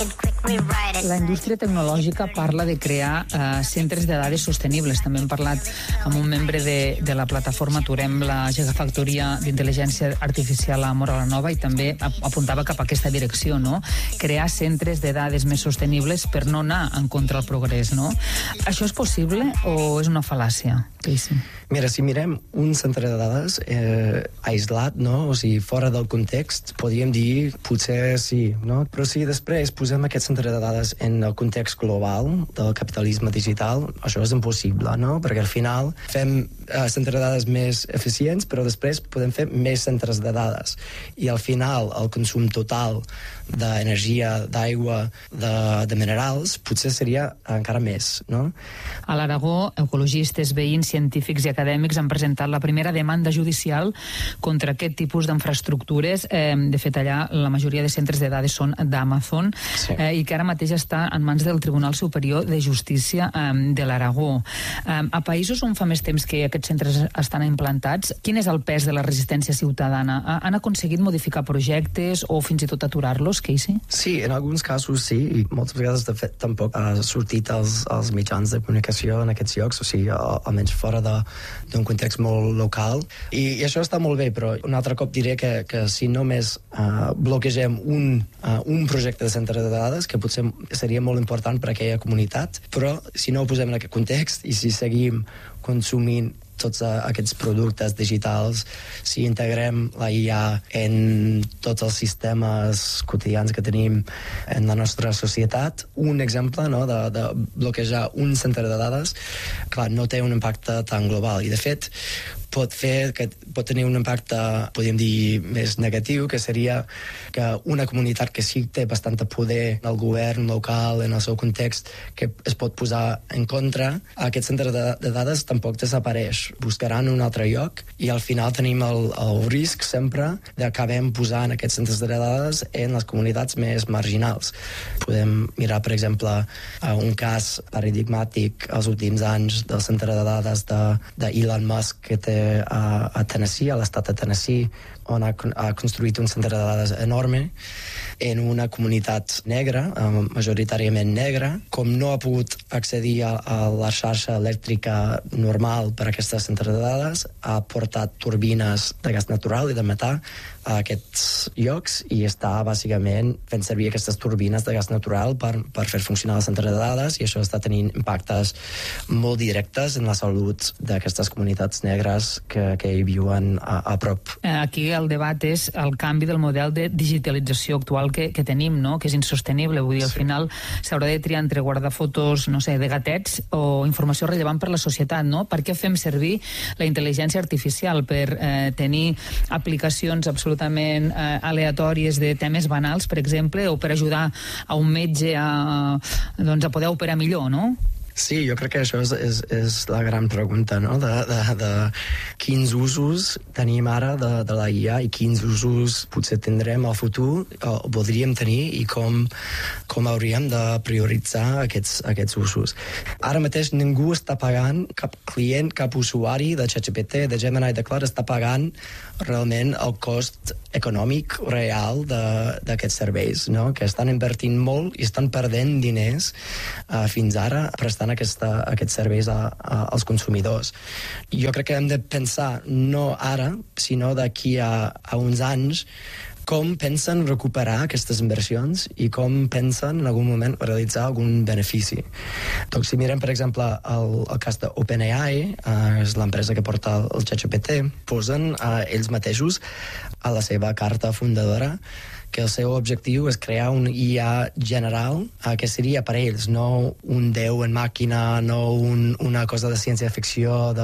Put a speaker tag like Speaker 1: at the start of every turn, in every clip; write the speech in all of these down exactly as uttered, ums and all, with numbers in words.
Speaker 1: La indústria tecnològica parla de crear uh, centres de dades sostenibles. També hem parlat amb un membre de, de la plataforma Aturem la Gigafactoria d'Intel·ligència Artificial a Móra la Nova i també apuntava cap a aquesta direcció, no? Crear centres de dades més sostenibles per no anar en contra del progrés, no? Això és possible o és una fal·làcia? Sí.
Speaker 2: Mira, si mirem un centre de dades eh, aïslat, no? O sigui, fora del context, podríem dir potser sí, no? Però si després posem aquest centre de dades en el context global del capitalisme digital, això és impossible, no? Perquè al final fem eh, centres de dades més eficients, però després podem fer més centres de dades. I al final el consum total d'energia, d'aigua, de, de minerals, potser seria encara més, no?
Speaker 1: A l'Aragó, ecologistes, veïns, científics i acadèmics han presentat la primera demanda judicial contra aquest tipus d'infraestructures. Eh, de fet, allà la majoria de centres de dades són d'Amazon, sí. eh, i que ara mateix està en mans del Tribunal Superior de Justícia eh, de l'Aragó. Eh, a països on fa més temps que aquests centres estan implantats, quin és el pes de la resistència ciutadana? Han aconseguit modificar projectes o fins i tot aturar-los, Casey?
Speaker 2: Sí, en alguns casos sí, i moltes vegades de fet tampoc ha sortit als, als mitjans de comunicació en aquests llocs, o sigui, almenys fora d'un context molt local. I, I això està molt bé, però un altre cop diré que, que si només uh, bloquegem un, uh, un projecte de centre de dades, que potser seria molt important per a aquella comunitat, però si no ho posem en aquest context i si seguim consumint tots aquests productes digitals, si integrem la I A en tots els sistemes quotidians que tenim en la nostra societat, un exemple, no, de, de bloquejar un centre de dades, clar, no té un impacte tan global. I de fet, pot fer que pot tenir un impacte, podríem dir, més negatiu, que seria que una comunitat que sí té bastant poder en el govern local, en el seu context, que es pot posar en contra, aquest centre de, de dades tampoc desapareix. Buscaran un altre lloc i al final tenim el, el risc sempre d'acabem posant aquests centres de dades en les comunitats més marginals. Podem mirar, per exemple, un cas paradigmàtic els últims anys del centre de dades de, de Elon Musk que té a, a Tennessee, a l'estat de Tennessee, on ha, ha construït un centre de dades enorme en una comunitat negra, majoritàriament negra. Com no ha pogut accedir a, a la xarxa elèctrica normal per a aquest centre de dades, ha portat turbines de gas natural i de metà a aquests llocs i està bàsicament fent servir aquestes turbines de gas natural per, per fer funcionar el centre de dades, i això està tenint impactes molt directes en la salut d'aquestes comunitats negres que, que hi viuen a, a prop.
Speaker 1: Aquí el debat és el canvi del model de digitalització actual que, que tenim, no? Que és insostenible. Vull dir, al sí. final s'haurà de triar entre guardar fotos, no sé, de gatets o informació rellevant per la societat, no? Per què fem servir la intel·ligència artificial? Per eh, tenir aplicacions absolutament eh, aleatòries de temes banals, per exemple, o per ajudar a un metge a, doncs, a poder operar millor, no?
Speaker 2: Sí, jo crec que això és, és, és la gran pregunta, no? De, de, de quins usos tenim ara de, de la I A i quins usos potser tindrem al futur o voldríem tenir i com, com hauríem de prioritzar aquests, aquests usos. Ara mateix ningú està pagant, cap client, cap usuari de ChatGPT, de Gemini, de Claude està pagant realment el cost econòmic real d'aquests serveis, no? Que estan invertint molt i estan perdent diners uh, fins ara prestant aquesta, aquests serveis a, a, als consumidors. Jo crec que hem de pensar no ara, sinó d'aquí a, a uns anys, com pensen recuperar aquestes inversions i com pensen en algun moment realitzar algun benefici. Doncs si mirem, per exemple, el, el cas d'OpenAI, eh, és l'empresa que porta el, el ChatGPT, posen eh, ells mateixos a la seva carta fundadora que el seu objectiu és crear un I A general eh, que seria per a ells, no un déu en màquina, no un, una cosa de ciència-ficció,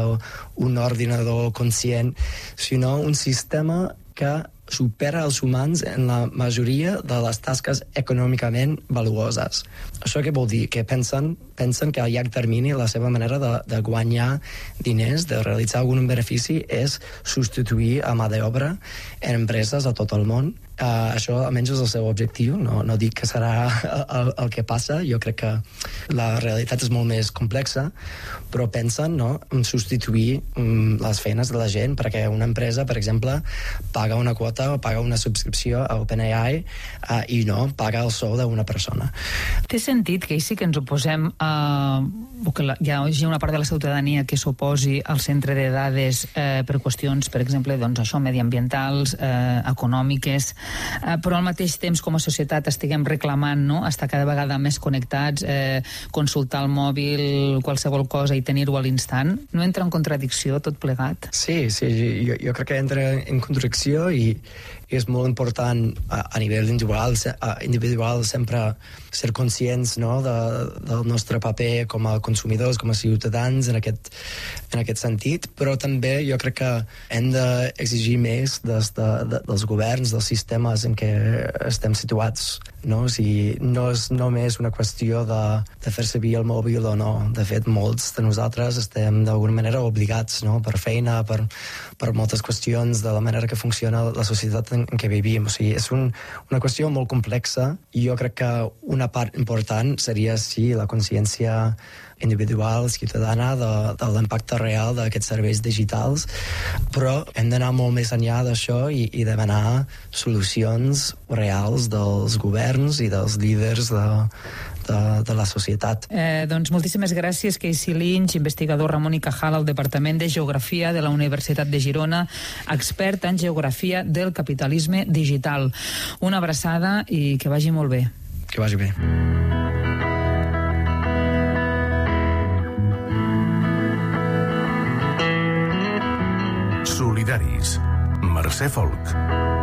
Speaker 2: d'un ordinador conscient, sinó un sistema que supera els humans en la majoria de les tasques econòmicament valuoses. Això què vol dir? Que pensen, pensen que a llarg termini la seva manera de, de guanyar diners, de realitzar algun benefici, és substituir a mà d'obra en empreses a tot el món Uh, això almenys és el seu objectiu, no, no dic que serà el, el que passa, jo crec que la realitat és molt més complexa, però pensen, no, en substituir um, les feines de la gent, perquè una empresa, per exemple, paga una quota o paga una subscripció a OpenAI uh, i no paga el sou d'una persona.
Speaker 1: Té sentit que sí que ens oposem a... o que la, hi hagi una part de la ciutadania que s'oposi al centre de dades eh, per qüestions, per exemple, doncs això, mediambientals, eh, econòmiques, eh, però al mateix temps com a societat estiguem reclamant, no?, estar cada vegada més connectats, eh, consultar el mòbil, qualsevol cosa i tenir-ho a l'instant. No entra en contradicció tot plegat?
Speaker 2: Sí, sí, jo, jo crec que entra en contradicció i és molt important a, a nivell individual, a, individual sempre ser conscients, no, de, del nostre paper com a consumidors, com a ciutadans en aquest, en aquest sentit, però també jo crec que hem d'exigir més des de, de, dels governs, dels sistemes en què estem situats. No? O sigui, no és només una qüestió de, de fer servir el mòbil o no. De fet, molts de nosaltres estem d'alguna manera obligats, no? Per feina, per, per moltes qüestions de la manera que funciona la societat en, en què vivim. O sigui, és un, una qüestió molt complexa i jo crec que una part important seria, sí, la consciència individual, ciutadana, de, de l'impacte real d'aquests serveis digitals, però hem d'anar molt més enllà d'això i, i demanar solucions reals dels governs i dels líders de, de, de la societat.
Speaker 1: Eh, doncs moltíssimes gràcies, Casey Lynch, investigador Ramon i Cajal al Departament de Geografia de la Universitat de Girona, expert en geografia del capitalisme digital. Una abraçada i que vagi molt bé.
Speaker 2: Que vagi bé.
Speaker 3: Solidaris. Mercè Folk.